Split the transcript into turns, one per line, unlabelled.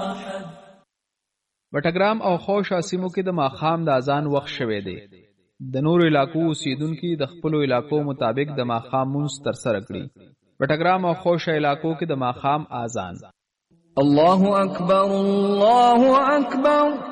بټګرام او خوشا سیمو کې د ماښام د اذان وخت شوی دی. د نورو علاقو اوسیدونکي د خپلو علاقو مطابق د ماښام مونځ ترسره کړي. بټګرام او خوشا علاقو کې د ماښام اذان.
الله اکبر الله اکبر